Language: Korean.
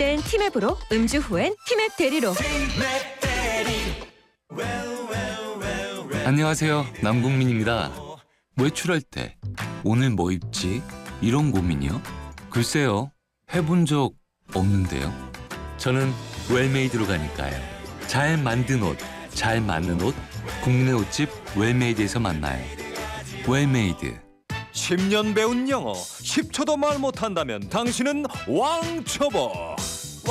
땐 티맵으로, 음주 후엔 티맵 대리로. 안녕하세요, 남궁민입니다. 외출할 때 오늘 뭐 입지? 이런 고민이요? 글쎄요, 해본 적 없는데요. 저는 웰메이드로 가니까요. 잘 만든 옷, 잘 맞는 옷, 국내 옷집 웰메이드에서 만나요. 웰메이드. 10년 배운 영어 10초도 말 못한다면 당신은 왕초보.